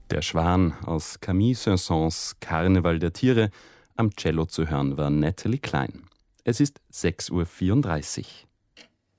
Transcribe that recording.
Der Schwan aus Camille Saint-Saëns Karneval der Tiere. Am Cello zu hören war Natalie Klein. Es ist 6:34 Uhr.